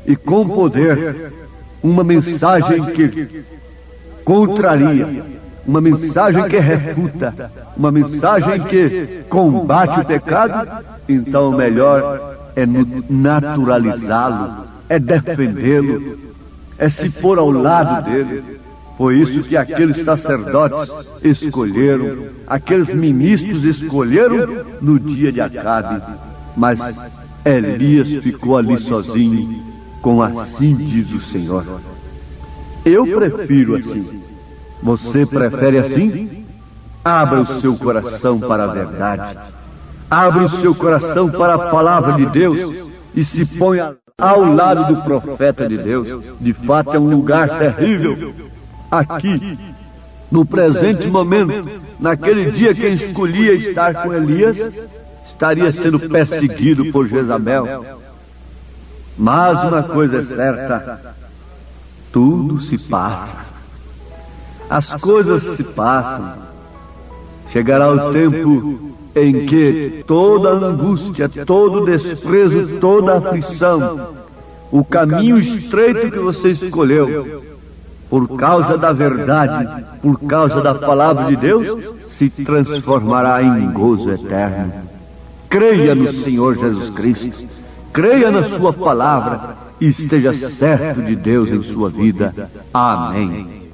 e com poder uma mensagem que contraria, uma mensagem que refuta, uma mensagem que combate o pecado, então o melhor é naturalizá-lo, é defendê-lo, é se pôr ao lado dele. Foi isso que aqueles sacerdotes escolheram, aqueles ministros escolheram no dia de Acabe. Mas Elias ficou ali sozinho, com assim diz o Senhor. Eu prefiro assim. Você prefere assim? Abra o seu coração para a verdade. Abra o seu coração para a palavra de Deus e se ponha ao lado do profeta de Deus. De fato é um lugar terrível. Aqui, no presente momento, naquele dia quem escolhia estar com Elias, estaria sendo perseguido por Jezabel. Mas uma coisa é certa, tudo se passa. As coisas se passam. Chegará o tempo em que toda angústia, todo desprezo, toda aflição, o caminho estreito que você escolheu, por causa da verdade, por causa da palavra de Deus, se transformará em gozo eterno. Creia no Senhor Jesus Cristo, creia na sua palavra e esteja certo de Deus em sua vida. Amém.